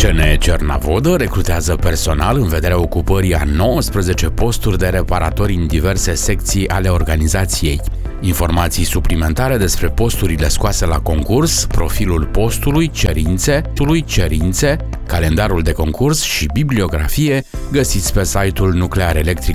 CNE Cernavodă recrutează personal în vederea ocupării a 19 posturi de reparatori în diverse secții ale organizației. Informații suplimentare despre posturile scoase la concurs, profilul postului, cerințe, calendarul de concurs și bibliografie găsiți pe site-ul Nuclear Electric